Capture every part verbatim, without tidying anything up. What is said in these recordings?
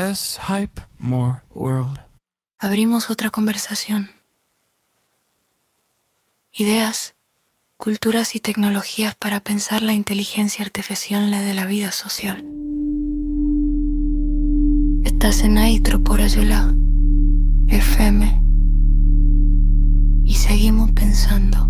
Less hype, more world. Abrimos otra conversación. Ideas, culturas y tecnologías para pensar la inteligencia artificial de la vida social. Estás en Aitro por Ayula, F M. Y seguimos pensando.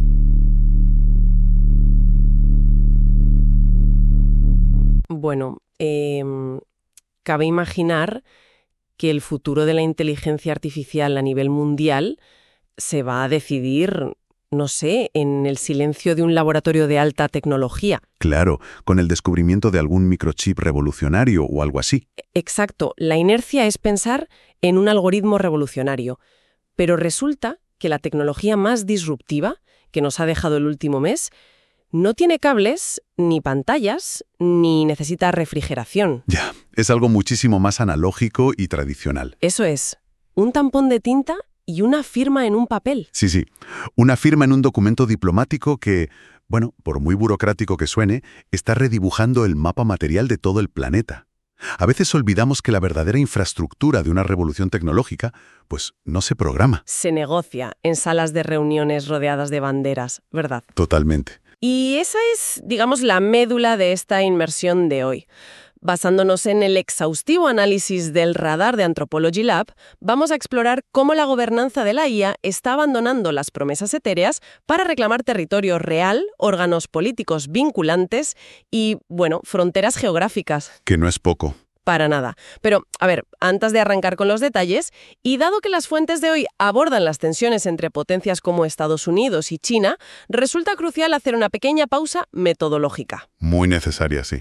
Bueno, eh, cabe imaginar que el futuro de la inteligencia artificial a nivel mundial se va a decidir, no sé, en el silencio de un laboratorio de alta tecnología. Claro, con el descubrimiento de algún microchip revolucionario o algo así. Exacto, la inercia es pensar en un algoritmo revolucionario, pero resulta que la tecnología más disruptiva que nos ha dejado el último mes no tiene cables, ni pantallas, ni necesita refrigeración. Ya, es algo muchísimo más analógico y tradicional. Eso es, un tampón de tinta y una firma en un papel. Sí, sí, una firma en un documento diplomático que, bueno, por muy burocrático que suene, está redibujando el mapa material de todo el planeta. A veces olvidamos que la verdadera infraestructura de una revolución tecnológica, pues, no se programa. Se negocia en salas de reuniones rodeadas de banderas, ¿verdad? Totalmente. Y esa es, digamos, la médula de esta inmersión de hoy. Basándonos en el exhaustivo análisis del radar de Anthropology Lab, vamos a explorar cómo la gobernanza de la I A está abandonando las promesas etéreas para reclamar territorio real, órganos políticos vinculantes y, bueno, fronteras geográficas. Que no es poco. Para nada. Pero, a ver, antes de arrancar con los detalles, y dado que las fuentes de hoy abordan las tensiones entre potencias como Estados Unidos y China, resulta crucial hacer una pequeña pausa metodológica. Muy necesaria, sí.